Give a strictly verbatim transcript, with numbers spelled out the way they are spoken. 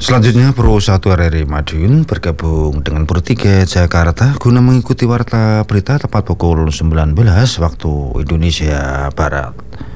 Selanjutnya Pro satu R R I Madiun bergabung dengan Pro tiga Jakarta guna mengikuti warta berita tepat pukul sembilan belas waktu Indonesia Barat.